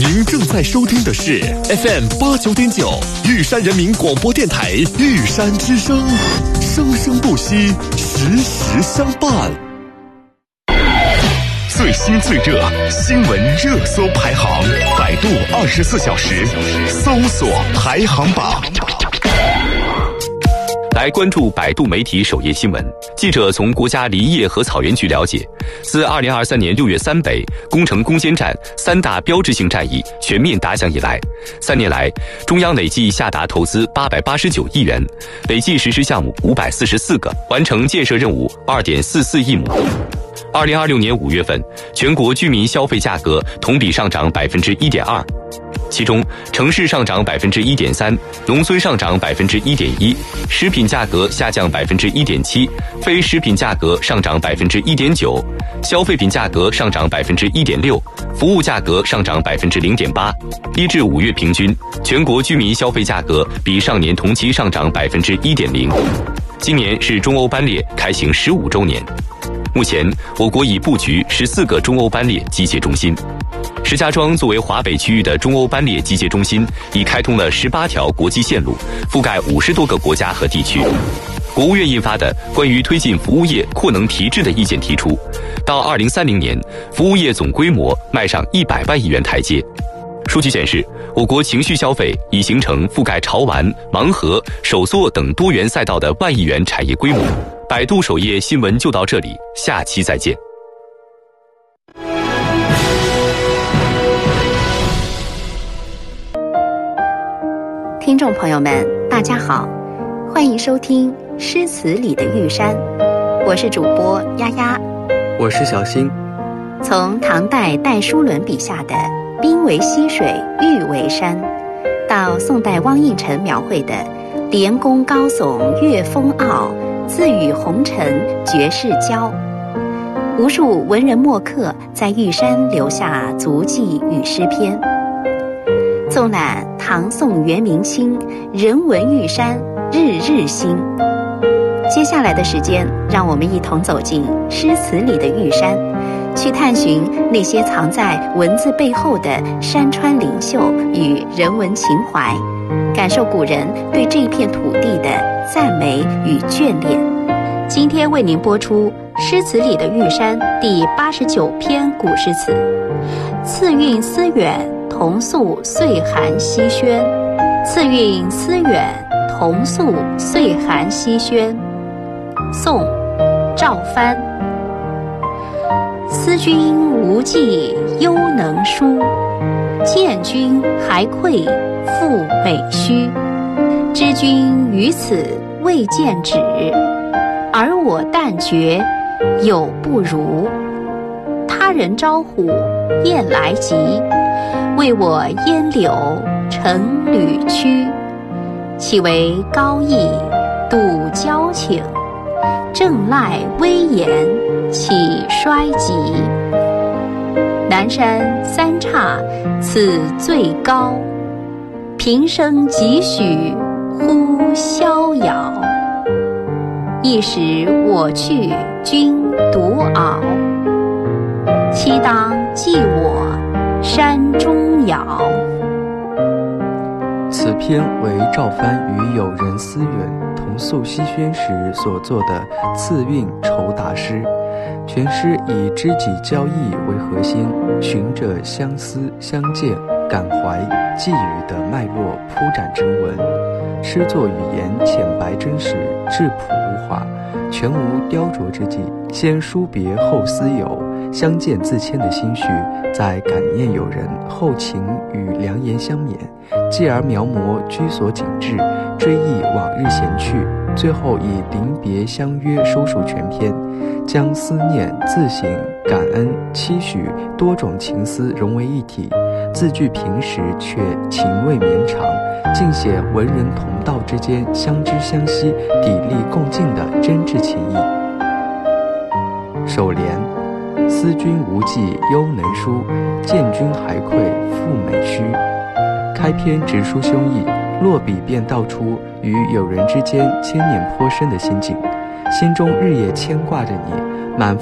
您正在收听的是 FM89.9 玉山人民广播电台玉山之声，生生不息，时时相伴。最新最热新闻热搜排行，百度24小时搜索排行榜。来关注百度媒体首页新闻。记者从国家林业和草原局了解，自2023年6月3北工程攻坚战3大标志性战役全面打响以来，3年来，中央累计下达投资889亿元，累计实施项目544个，完成建设任务2.44亿亩。2026年5月份，全国居民消费价格同比上涨1.2%。其中，城市上涨1.3%，农村上涨1.1%，食品价格下降1.7%，非食品价格上涨1.9%，消费品价格上涨1.6%，服务价格上涨0.8%。1至5月平均，全国居民消费价格比上年同期上涨1.0%。今年是中欧班列开行15周年。目前，我国已布局14个中欧班列机械中心。石家庄作为华北区域的中欧班列机械中心，已开通了18条国际线路，覆盖50多个国家和地区。国务院印发的关于推进服务业扩能提质的意见提出，到2030年，服务业总规模迈上100万亿元台阶。数据显示，我国情绪消费已形成覆盖潮玩、盲盒、手作等多元赛道的1万亿元产业规模。百度首页新闻就到这里，下期再见。 听众朋友们，大家好，欢迎收听《诗词里的玉山》，我是主播丫丫， 我是小新。 从唐代戴叔伦笔下的冰为溪水，玉为山，到宋代汪应辰描绘的连宫高耸，月风傲，自与红尘，绝世交，无数文人墨客在玉山留下足迹与诗篇。纵览唐宋元明清，人文玉山，日日新。接下来的时间，让我们一同走进诗词里的玉山，去探寻那些藏在文字背后的山川灵秀与人文情怀，感受古人对这片土地的赞美与眷恋。今天为您播出《诗词里的玉山》第89篇古诗词：次韵思远，同宿岁寒溪轩。次韵思远，同宿岁寒溪轩。宋，赵藩。思君无计忧能书，见君还愧负美须。知君于此未见止，而我但觉有不如。他人招呼雁来急，为我烟柳成旅曲。岂为高义度交情，正赖威严岂衰急。南山三岔此最高，平生几许呼逍遥。一时我去君独敖，期当寄我山中遥。 此篇为赵藩与友人思远同宿溪轩时所作的次韵酬答诗，全诗以知己交谊为核心，循着相思、相见、感怀、寄语的脉络铺展成文。诗作语言浅白真实，质朴无华，全无雕琢之际，先书别后思友，相见自谦的心绪，在感念友人后情与良言相勉，继而描摹居所景致，追忆往日闲趣，最后以临别相约收束全篇，将思念、自省、感恩、期许多种情思融为一体，字句平实却情味绵长，尽显文人同道之间相知相惜、砥砺共进的真挚情谊。首联：思君无计忧能书，见君还愧负美须。开篇直抒胸臆，落笔便道出与友人之间牵念颇深的心境。心中日夜牵挂着你，满